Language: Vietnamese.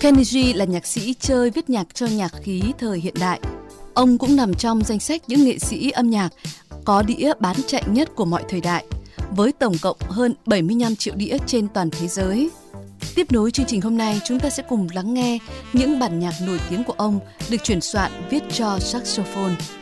Kenny G là nhạc sĩ chơi viết nhạc cho nhạc khí thời hiện đại. Ông cũng nằm trong danh sách những nghệ sĩ âm nhạc có đĩa bán chạy nhất của mọi thời đại, với tổng cộng hơn 75 triệu đĩa trên toàn thế giới. Tiếp nối chương trình hôm nay, chúng ta sẽ cùng lắng nghe những bản nhạc nổi tiếng của ông được chuyển soạn viết cho saxophone.